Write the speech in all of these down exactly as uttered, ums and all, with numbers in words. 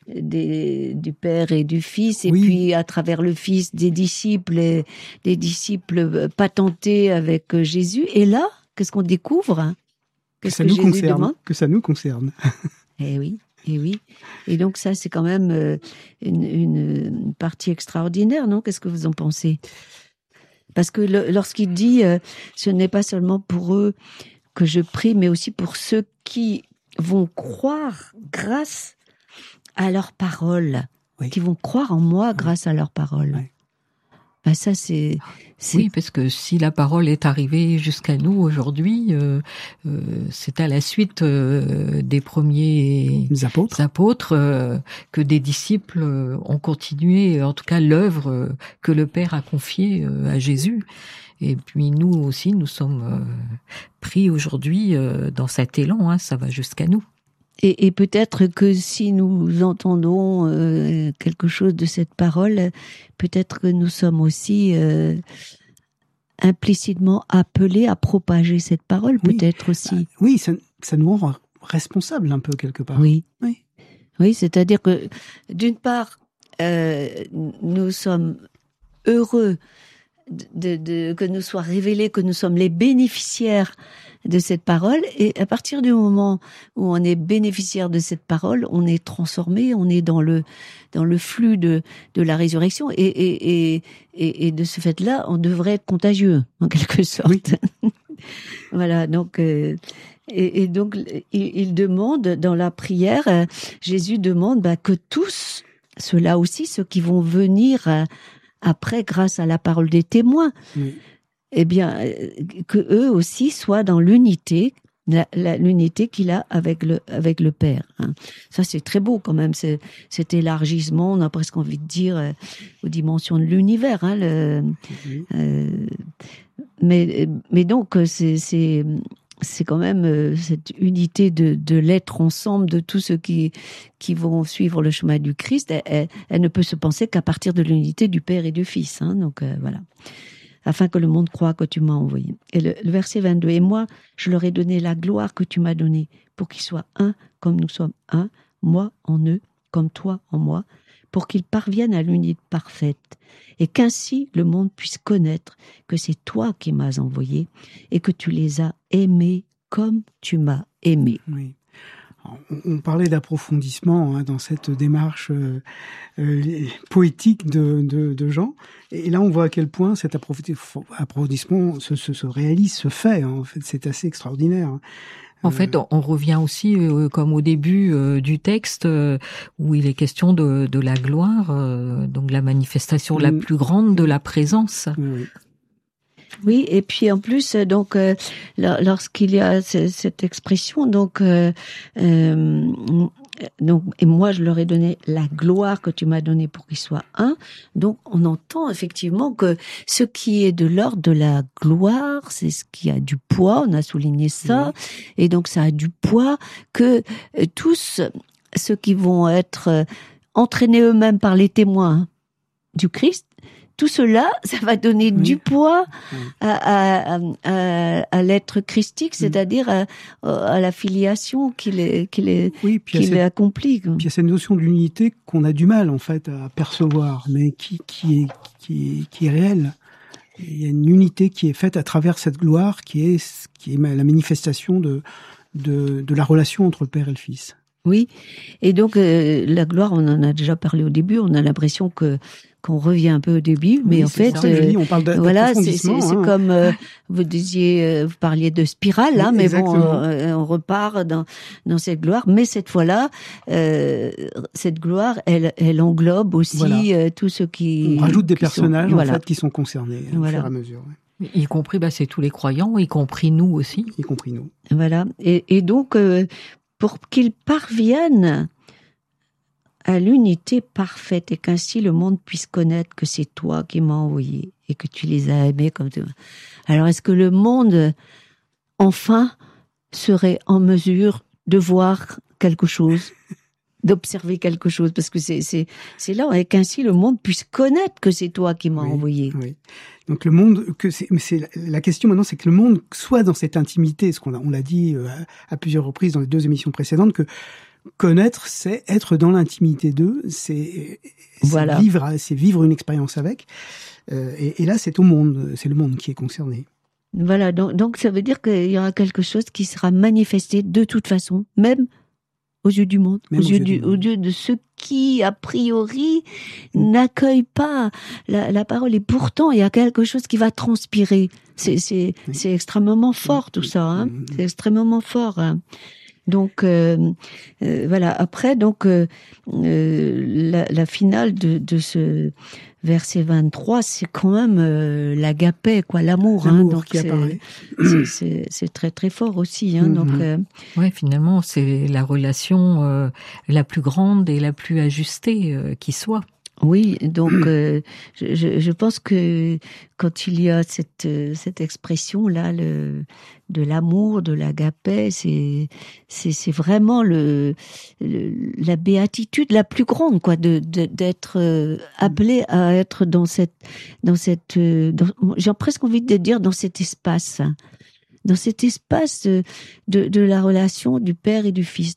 des, du Père et du Fils, et oui. puis à travers le Fils, des disciples, et, des disciples patentés avec Jésus. Et là, qu'est-ce qu'on découvre? Qu'est-ce que ça que nous Jésus concerne, demande? Que ça nous concerne. Eh oui, eh oui. Et donc ça, c'est quand même une, une, une partie extraordinaire, non? Qu'est-ce que vous en pensez? Parce que le, lorsqu'il dit, euh, ce n'est pas seulement pour eux que je prie, mais aussi pour ceux qui vont croire grâce à leurs paroles, oui. qui vont croire en moi oui. grâce à leurs paroles. Oui. Ben ça, c'est, c'est... Oui, parce que si la parole est arrivée jusqu'à nous aujourd'hui, euh, euh, c'est à la suite euh, des premiers Les apôtres, apôtres euh, que des disciples ont continué, en tout cas l'œuvre euh, que le Père a confiée euh, à Jésus. Et puis nous aussi, nous sommes euh, pris aujourd'hui euh, dans cet élan, hein, ça va jusqu'à nous. Et, et peut-être que si nous entendons euh, quelque chose de cette parole, peut-être que nous sommes aussi euh, implicitement appelés à propager cette parole, oui. peut-être aussi. Euh, oui, ça, ça nous rend responsables un peu quelque part. Oui, oui, oui, c'est-à-dire que d'une part, euh, nous sommes heureux de, de, que nous soit révélé que nous sommes les bénéficiaires de cette parole, et à partir du moment où on est bénéficiaire de cette parole, on est transformé, on est dans le dans le flux de de la résurrection, et et et et, et de ce fait-là, on devrait être contagieux en quelque sorte. Oui. Voilà, donc euh, et, et donc il, il demande dans la prière, euh, Jésus demande bah, que tous, ceux-là aussi, ceux qui vont venir euh, après, grâce à la parole des témoins. Oui. Eh bien, que eux aussi soient dans l'unité, la, la, l'unité qu'il a avec le avec le Père. Hein. Ça, c'est très beau quand même, c'est, cet élargissement. On a presque envie de dire euh, aux dimensions de l'univers. Hein, le, mm-hmm. euh, mais mais donc c'est c'est c'est quand même euh, cette unité de de l'être ensemble de tous ceux qui qui vont suivre le chemin du Christ. Elle, elle, elle ne peut se penser qu'à partir de l'unité du Père et du Fils. Hein, donc euh, voilà. Afin que le monde croie que tu m'as envoyé. Et le, le verset vingt-deux, et moi, je leur ai donné la gloire que tu m'as donnée, pour qu'ils soient un comme nous sommes un, moi en eux, comme toi en moi, pour qu'ils parviennent à l'unité parfaite, et qu'ainsi le monde puisse connaître que c'est toi qui m'as envoyé, et que tu les as aimés comme tu m'as aimé. Oui. On parlait d'approfondissement hein, dans cette démarche euh, euh, poétique de, de, de Jean. Et là, on voit à quel point cet approfondissement se, se, se réalise, se fait. Hein. En fait, c'est assez extraordinaire. Hein. En fait, on revient aussi, euh, comme au début euh, du texte, euh, où il est question de, de la gloire, euh, donc la manifestation mmh. la plus grande de la présence. Oui. Oui, et puis en plus, donc, euh, lorsqu'il y a c- cette expression, donc, euh, euh, donc, et moi je leur ai donné la gloire que tu m'as donnée pour qu'ils soient un. Donc, on entend effectivement que ce qui est de l'ordre de la gloire, c'est ce qui a du poids. On a souligné ça, oui. Et donc ça a du poids que euh, tous ceux qui vont être euh, entraînés eux-mêmes par les témoins du Christ. Tout cela, ça va donner oui. du poids oui. à, à, à, à l'être christique, c'est-à-dire à, à la filiation qu'il, est, qu'il, est, oui, qu'il cette, accomplit. Puis il y a cette notion de l'unité qu'on a du mal en fait à percevoir, mais qui, qui, est, qui, est, qui est réelle. Il y a une unité qui est faite à travers cette gloire, qui est, qui est la manifestation de, de, de la relation entre le Père et le Fils. Oui, et donc euh, la gloire, on en a déjà parlé au début, on a l'impression que qu'on revient un peu au début, mais oui, en fait, ça, euh, dis, on parle voilà, c'est, c'est, c'est hein. comme euh, vous disiez, euh, vous parliez de spirale, hein, mais bon, euh, on repart dans dans cette gloire, mais cette fois-là, euh, cette gloire, elle, elle englobe aussi voilà. euh, tout ce qui. On rajoute des personnages sont, en voilà. fait qui sont concernés au voilà. fur et à mesure. Ouais. Y compris, bah, c'est tous les croyants, y compris nous aussi. Y compris nous. Voilà, et, et donc euh, pour qu'ils parviennent à l'unité parfaite et qu'ainsi le monde puisse connaître que c'est toi qui m'as envoyé et que tu les as aimés comme tu. Alors est-ce que le monde enfin serait en mesure de voir quelque chose, d'observer quelque chose, parce que c'est c'est c'est là et qu'ainsi le monde puisse connaître que c'est toi qui m'as oui, envoyé. Oui. Donc le monde, que c'est, mais c'est la question maintenant, c'est que le monde soit dans cette intimité, ce qu'on a, on l'a dit à, à plusieurs reprises dans les deux émissions précédentes, que Connaître, c'est être dans l'intimité d'eux, c'est, c'est voilà. vivre, c'est vivre une expérience avec. Euh, et, et là, c'est au monde, c'est le monde qui est concerné. Voilà, donc, donc ça veut dire qu'il y aura quelque chose qui sera manifesté de toute façon, même aux yeux du monde, aux, aux, yeux du, aux yeux de ceux qui, a priori, mmh. n'accueillent pas la, la parole. Et pourtant, il y a quelque chose qui va transpirer. C'est, c'est, oui. c'est extrêmement fort, tout ça. Hein. Mmh. C'est extrêmement fort. Hein. Donc, euh, euh, voilà. Après, donc, euh, euh, la, la finale de, de ce verset vingt-trois, c'est quand même euh, l'agapé, quoi, l'amour. L'amour hein, donc qui c'est, apparaît. C'est, c'est, c'est très très fort aussi. Hein, mm-hmm. Donc, euh, ouais, finalement, c'est la relation euh, la plus grande et la plus ajustée euh, qui soit. Oui, donc euh, je, je pense que quand il y a cette cette expression là, le de l'amour, de l'agapé, c'est c'est c'est vraiment le, le la béatitude la plus grande, quoi, de, de d'être euh, appelé à être dans cette dans cette dans, j'ai presque envie de dire dans cet espace. Hein. Dans cet espace de, de, de la relation du Père et du Fils,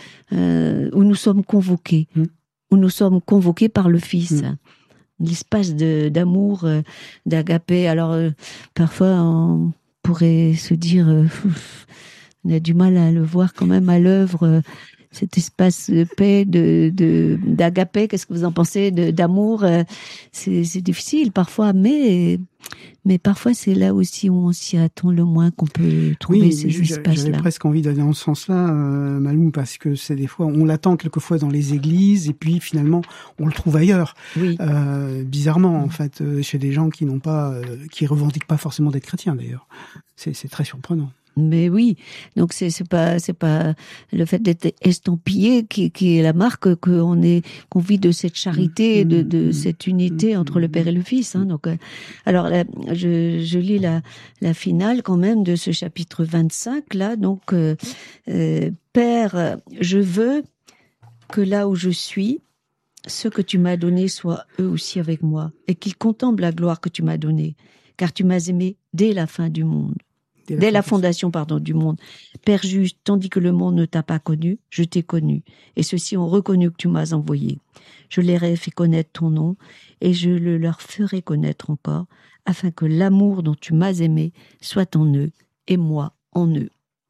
euh, où nous sommes convoqués. Mmh. Où nous sommes convoqués par le Fils. Mmh. L'espace de, d'amour, euh, d'agapé. Alors, euh, parfois, on pourrait se dire, euh, on a du mal à le voir quand même à l'œuvre, euh, cet espace de paix, de, de, d'agapé. Qu'est-ce que vous en pensez, de, d'amour? euh, c'est, c'est difficile parfois, mais, mais parfois c'est là aussi où on s'y attend le moins qu'on peut trouver oui, ces j'avais, espaces-là. J'avais presque envie d'aller dans ce sens-là, euh, Malou, parce que c'est des fois, on l'attend quelquefois dans les églises, et puis finalement, on le trouve ailleurs. Oui. Euh, bizarrement, en fait, euh, chez des gens qui n'ont pas, euh, qui revendiquent pas forcément d'être chrétiens, d'ailleurs. C'est, c'est très surprenant. Mais oui, donc c'est c'est pas c'est pas le fait d'être estampillé qui qui est la marque qu'on est qu'on vit de cette charité, de de cette unité entre le Père et le Fils. Hein. Donc, euh, alors là, je je lis la la finale quand même de ce chapitre vingt-cinq là. Donc, euh, euh, Père, je veux que là où je suis, ceux que tu m'as donnés soient eux aussi avec moi, et qu'ils contemplent la gloire que tu m'as donnée, car tu m'as aimé dès la fin du monde. Dès, Dès la fondation, pardon, du monde. Père juste, tandis que le monde ne t'a pas connu, je t'ai connu. Et ceux-ci ont reconnu que tu m'as envoyé. Je leur ai fait connaître ton nom, et je le leur ferai connaître encore, afin que l'amour dont tu m'as aimé soit en eux, et moi en eux.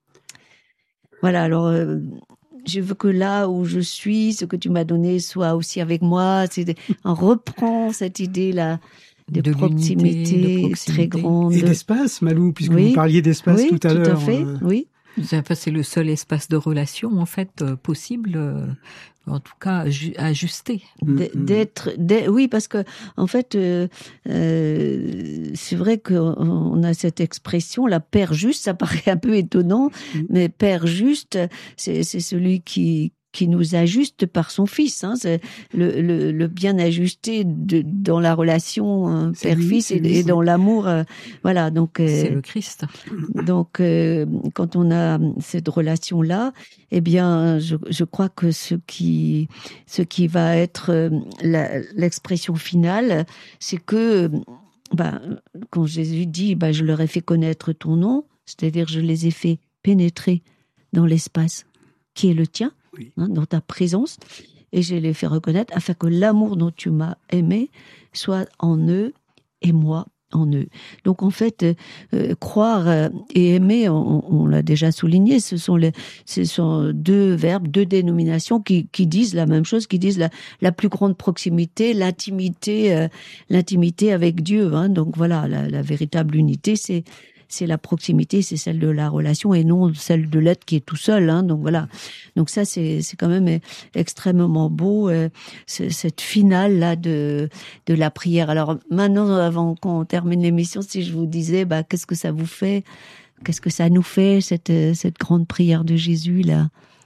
Voilà, alors, euh, je veux que là où je suis, ce que tu m'as donné soit aussi avec moi. C'est, on reprend cette idée-là. De, de proximité, de proximité très grande. Et d'espace, Malou, puisque oui. vous parliez d'espace oui, tout à l'heure. Oui, tout à fait, euh... oui. C'est le seul espace de relation, en fait, possible, en tout cas, ajusté. D'être, d'être, oui, parce que, en fait, euh, euh, c'est vrai qu'on a cette expression, la Père juste, ça paraît un peu étonnant, mmh. mais Père juste, c'est, c'est celui qui, qui nous ajuste par son Fils, hein, c'est le, le, le bien ajusté de, dans la relation hein, père-fils et, et dans l'amour, euh, voilà. Donc euh, c'est le Christ. Donc euh, quand on a cette relation-là, eh bien, je, je crois que ce qui, ce qui va être euh, la, l'expression finale, c'est que, bah, quand Jésus dit, bah, je leur ai fait connaître ton nom, c'est-à-dire je les ai fait pénétrer dans l'espace qui est le tien. Oui. Hein, dans ta présence, et je les fais reconnaître afin que l'amour dont tu m'as aimé soit en eux et moi en eux. Donc en fait, euh, croire euh, et aimer, on, on l'a déjà souligné, ce sont, les, ce sont deux verbes, deux dénominations qui, qui disent la même chose, qui disent la, la plus grande proximité, l'intimité, euh, l'intimité avec Dieu. Hein. Donc voilà, la, la véritable unité, c'est c'est la proximité, c'est celle de la relation et non celle de l'être qui est tout seul. Hein. Donc voilà. Donc ça, c'est c'est quand même extrêmement beau euh, cette finale là de de la prière. Alors maintenant, avant qu'on termine l'émission, si je vous disais, bah qu'est-ce que ça vous fait, qu'est-ce que ça nous fait cette cette grande prière de Jésus là?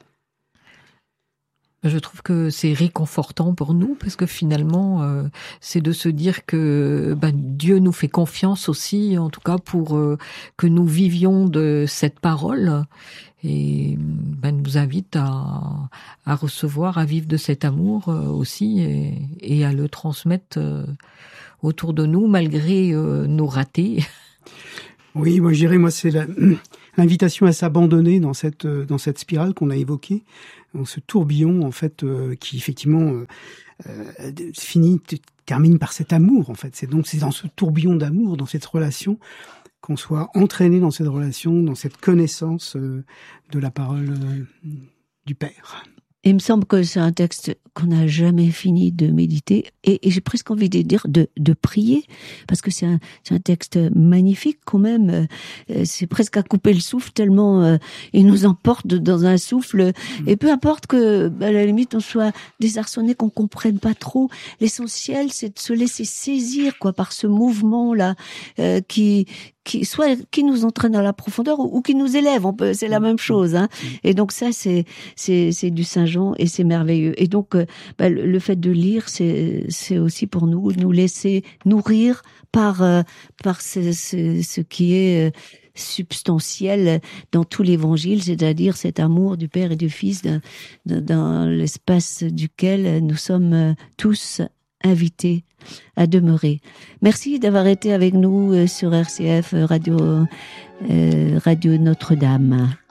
Je trouve que c'est réconfortant pour nous parce que finalement, euh, c'est de se dire que ben, Dieu nous fait confiance aussi, en tout cas pour euh, que nous vivions de cette parole et ben, nous invite à, à recevoir, à vivre de cet amour euh, aussi et, et à le transmettre euh, autour de nous malgré euh, nos ratés. Oui, moi je dirais, moi c'est la, l'invitation à s'abandonner dans cette dans cette spirale qu'on a évoquée, dans ce tourbillon en fait euh, qui effectivement euh, euh, finit termine par cet amour en fait. C'est donc c'est dans ce tourbillon d'amour, dans cette relation, qu'on soit entraîné dans cette relation, dans cette connaissance euh, de la parole euh, du Père. Il me semble que c'est un texte qu'on n'a jamais fini de méditer et, et j'ai presque envie de dire de, de prier parce que c'est un, c'est un texte magnifique quand même. Euh, c'est presque à couper le souffle tellement euh, il nous emporte dans un souffle. Mmh. Et peu importe que, à la limite, on soit désarçonné, qu'on comprenne pas trop. L'essentiel, c'est de se laisser saisir quoi par ce mouvement-là euh, qui qui soit qui nous entraîne dans la profondeur ou, ou qui nous élève. On peut, c'est la même chose. Hein. Et donc ça, c'est c'est c'est du Saint Jean et c'est merveilleux. Et donc euh, bah, le, le fait de lire, c'est c'est aussi pour nous nous laisser nourrir par euh, par ce, ce ce qui est euh, substantiel dans tout l'Évangile, c'est-à-dire cet amour du Père et du Fils dans, dans l'espace duquel nous sommes tous invités à demeurer. Merci d'avoir été avec nous sur R C F Radio, euh, Radio Notre-Dame.